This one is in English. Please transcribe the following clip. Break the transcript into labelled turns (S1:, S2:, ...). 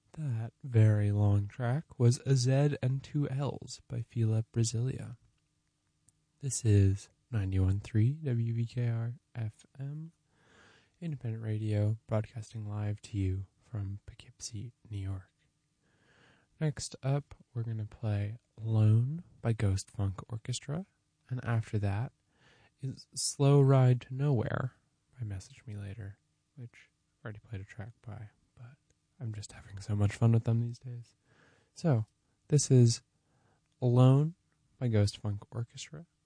S1: That very long track was A Z and Two L's by Fila Brasilia. This is 91.3 WVKR FM, independent radio, broadcasting live to you from Poughkeepsie, New York. Next up, we're going to play Alone by Ghost Funk Orchestra, and after that is Slow Ride to Nowhere by Message Me Later, which I've already played a track by, but I'm just having so much fun with them these days. So, this is Alone by Ghost Funk Orchestra,